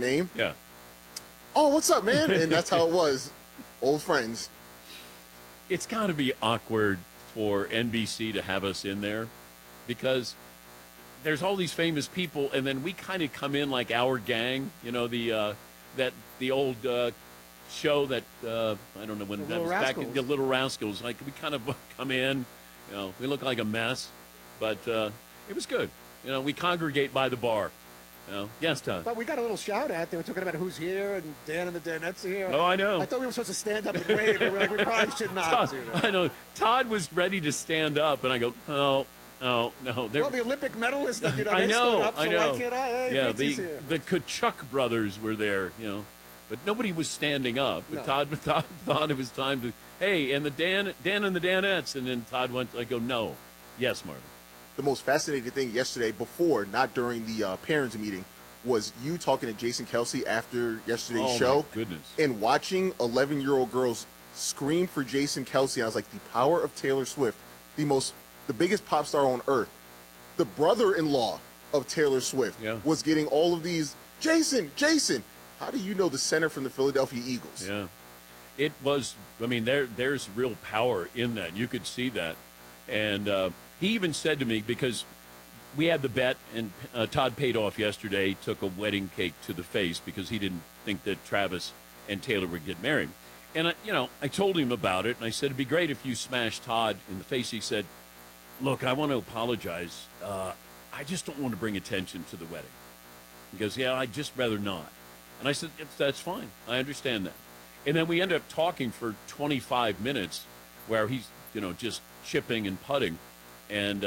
name. Yeah. Oh, what's up, man? And that's how it was. Old friends. It's got to be awkward for NBC to have us in there because there's all these famous people, and then we kind of come in like our gang. You know, the old show that I don't know when that was back in the Little Rascals. Like we kind of come in, you know, we look like a mess, but it was good. You know, we congregate by the bar. You know? Yes, Todd. But we got a little shout out. They were talking about who's here, and Dan and the Danettes are here. Oh, I know. I thought we were supposed to stand up and wave. We were like, we probably should not do that. I know. Todd was ready to stand up, and I go, oh, no. Well, the Olympic medalists, you know, I they know, stood up, so I know. why can't I? Hey, yeah, here. the Kachuk brothers were there, you know, but nobody was standing up. But No. Todd thought it was time to, hey, and the Dan and the Danettes, and then Todd went. I go, no, yes, Marvin. The most fascinating thing yesterday, before, not during the parents meeting, was you talking to Jason Kelsey after yesterday's show. My goodness. And watching 11-year-old girls scream for Jason Kelsey. I was like, the power of Taylor Swift, the biggest pop star on earth. The brother-in-law of Taylor Swift was getting all of these, Jason. How do you know the center from the Philadelphia Eagles? Yeah. It was, I mean, there's real power in that. You could see that. And he even said to me, because we had the bet, and Todd paid off yesterday, took a wedding cake to the face because he didn't think that Travis and Taylor would get married. And, I told him about it, and I said, it'd be great if you smashed Todd in the face. He said, look, I want to apologize. I just don't want to bring attention to the wedding. He goes, yeah, I'd just rather not. And I said, that's fine. I understand that. And then we ended up talking for 25 minutes where he's, just chipping and putting. And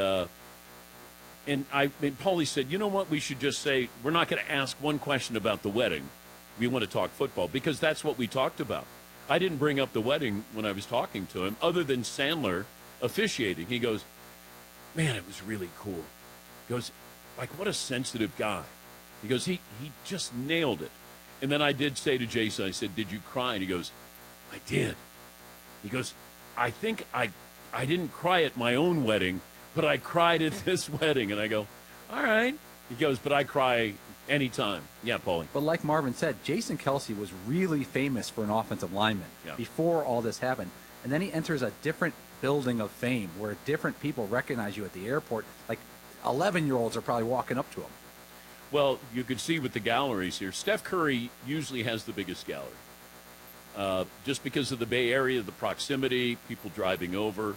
Paulie said, you know what, we should just say, we're not going to ask one question about the wedding. We want to talk football, because that's what we talked about. I didn't bring up the wedding when I was talking to him, other than Sandler officiating. He goes, man, it was really cool. He goes, like, what a sensitive guy. He goes, he just nailed it. And then I did say to Jason, I said, did you cry? And he goes, I did. He goes, I think I didn't cry at my own wedding, but I cried at this wedding. And I go, all right. He goes, but I cry anytime. Yeah, Paulie. But like Marvin said, Jason Kelsey was really famous for an offensive lineman before all this happened. And then he enters a different building of fame where different people recognize you at the airport. Like 11-year-olds are probably walking up to him. Well, you could see with the galleries here, Steph Curry usually has the biggest gallery. Just because of the Bay Area, the proximity, people driving over.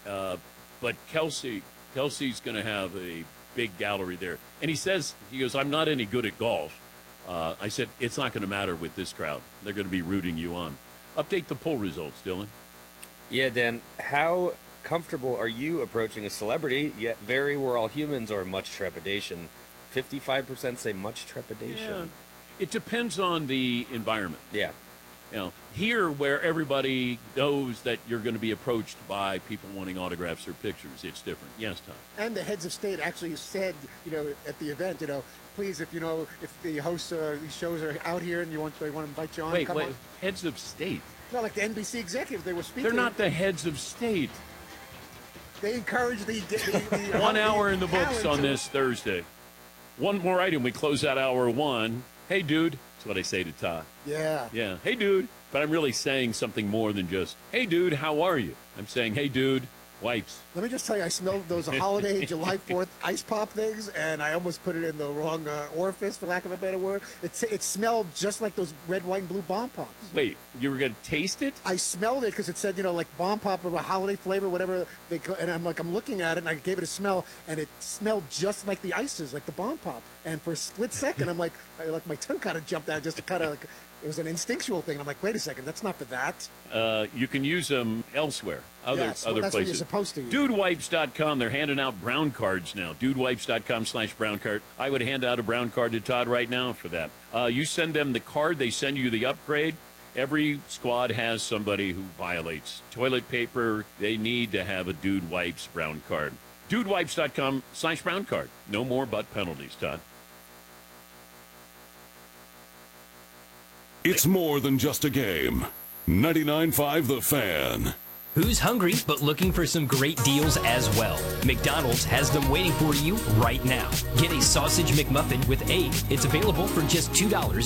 But Kelsey's going to have a big gallery there. And he goes, I'm not any good at golf. I said, it's not going to matter with this crowd. They're going to be rooting you on. Update the poll results, Dylan. Yeah, Dan, how comfortable are you approaching a celebrity, yet we're all humans, or much trepidation? 55% say much trepidation. Yeah. It depends on the environment. Yeah. Here where everybody knows that you're going to be approached by people wanting autographs or pictures, it's different. Yes, Tom. And the heads of state actually said, at the event, please, if the hosts these shows are out here and they want to invite you on, come on. Heads of state? No, like the NBC executives, they were speaking. They're not the heads of state. They encourage the 1 hour in the books on this Thursday. One more item. We close out hour one. Hey, dude. That's what I say to Todd. Yeah. Yeah. Hey, dude. But I'm really saying something more than just, hey, dude, how are you? I'm saying, hey, dude, wipes. Let me just tell you, I smelled those holiday July 4th ice pop things, and I almost put it in the wrong orifice, for lack of a better word. It smelled just like those red, white, and blue bomb pops. Wait, you were going to taste it? I smelled it because it said, like bomb pop or a holiday flavor, whatever. And I'm looking at it, and I gave it a smell, and it smelled just like the ices, like the bomb pop. And for a split second, I'm like my tongue kind of jumped out, just to kind of like, it was an instinctual thing. I'm like, wait a second, that's not for that. You can use them elsewhere, other that's places. What you're supposed to use. DudeWipes.com, they're handing out brown cards now. DudeWipes.com/brown card. I would hand out a brown card to Todd right now for that. You send them the card, they send you the upgrade. Every squad has somebody who violates toilet paper. They need to have a Dude Wipes brown card. DudeWipes.com/brown card. No more butt penalties, Todd. It's more than just a game. 99.5 The Fan. Who's hungry but looking for some great deals as well? McDonald's has them waiting for you right now. Get a sausage McMuffin with egg. It's available for just $2.